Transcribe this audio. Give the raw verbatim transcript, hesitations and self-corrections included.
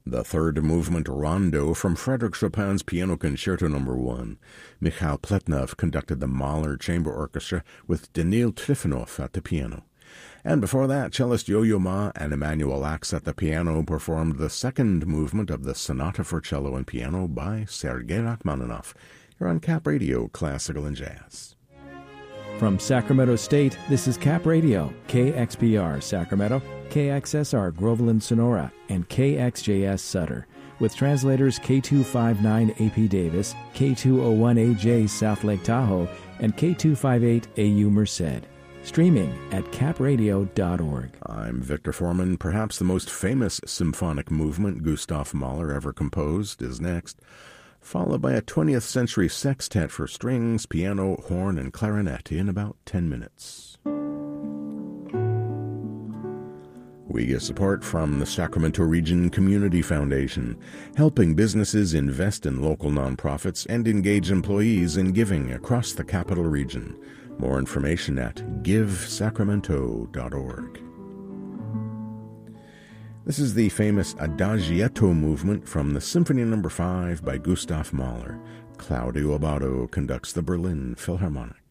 The third movement Rondo from Frédéric Chopin's Piano Concerto Number one. Mikhail Pletnev conducted the Mahler Chamber Orchestra with Danil Trifonov at the piano. And before that, cellist Yo-Yo Ma and Emmanuel Lax at the piano performed the second movement of the Sonata for Cello and Piano by Sergei Rachmaninoff. You're on Cap Radio, Classical and Jazz. From Sacramento State, this is Cap Radio, K X P R Sacramento, K X S R Groveland Sonora, and K X J S Sutter, with translators K two fifty-nine A P Davis, K two oh one A J South Lake Tahoe, and K two fifty-eight A U Merced. Streaming at cap radio dot org. I'm Victor Foreman. Perhaps the most famous symphonic movement Gustav Mahler ever composed is next, followed by a twentieth century sextet for strings, piano, horn, and clarinet in about ten minutes. We get support from the Sacramento Region Community Foundation, helping businesses invest in local nonprofits and engage employees in giving across the capital region. More information at give sacramento dot org. This is the famous Adagietto movement from the Symphony Number five by Gustav Mahler. Claudio Abbado conducts the Berlin Philharmonic.